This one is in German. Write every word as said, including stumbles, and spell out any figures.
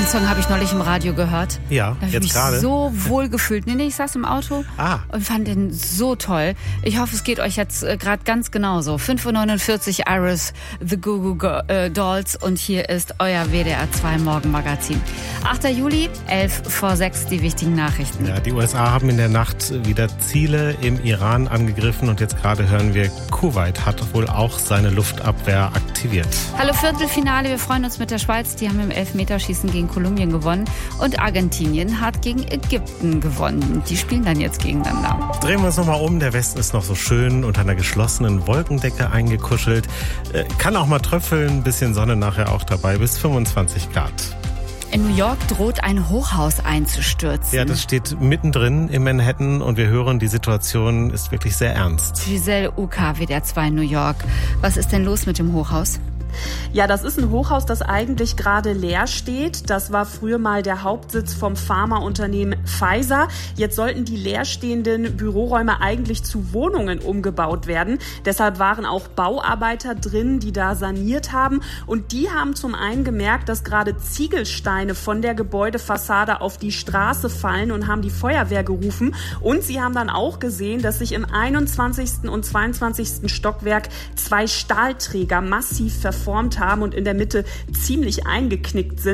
Den Song habe ich neulich im Radio gehört. Ja, da jetzt habe ich mich gerade. so wohl gefühlt. Nee, nee, ich saß im Auto ah. und fand den so toll. Ich hoffe, es geht euch jetzt äh, gerade ganz genauso. fünf Uhr neunundvierzig, Iris, The Goo Goo äh, Dolls und hier ist euer W D R zwei Morgenmagazin. achter Juli, elf vor sechs, die wichtigen Nachrichten. Ja, die U S A haben in der Nacht wieder Ziele im Iran angegriffen und jetzt gerade hören wir, Kuwait hat wohl auch seine Luftabwehr aktiviert. Hallo Viertelfinale, wir freuen uns mit der Schweiz, die haben im Elfmeterschießen gegen Kolumbien gewonnen und Argentinien hat gegen Ägypten gewonnen. Die spielen dann jetzt gegeneinander. Drehen wir uns nochmal um, der Westen ist noch so schön unter einer geschlossenen Wolkendecke eingekuschelt. Äh, kann auch mal tröpfeln, ein bisschen Sonne nachher auch dabei, bis fünfundzwanzig Grad. In New York droht ein Hochhaus einzustürzen. Ja, das steht mittendrin in Manhattan und wir hören, die Situation ist wirklich sehr ernst. Giselle Uka, W D R zwei New York. Was ist denn los mit dem Hochhaus? Ja, das ist ein Hochhaus, das eigentlich gerade leer steht. Das war früher mal der Hauptsitz vom Pharmaunternehmen Pfizer. Jetzt sollten die leerstehenden Büroräume eigentlich zu Wohnungen umgebaut werden. Deshalb waren auch Bauarbeiter drin, die da saniert haben. Und die haben zum einen gemerkt, dass gerade Ziegelsteine von der Gebäudefassade auf die Straße fallen und haben die Feuerwehr gerufen. Und sie haben dann auch gesehen, dass sich im einundzwanzigsten und zweiundzwanzigsten Stockwerk zwei Stahlträger massiv verformt haben und in der Mitte ziemlich eingeknickt sind.